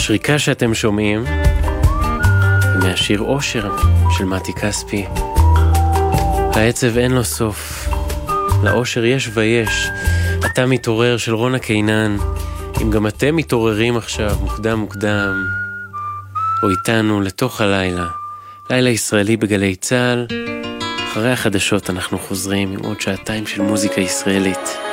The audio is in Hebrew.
השריקה שאתם שומעים מהשיר אושר של מתי כספי. העצב אין לו סוף, לאושר יש ויש. אתה מתעורר של רונה קינן. אם גם אתם מתעוררים עכשיו מוקדם מוקדם או איתנו לתוך הלילה, לילה ישראלי בגלי צהל, אחרי החדשות אנחנו חוזרים עם עוד שעתיים של מוזיקה ישראלית.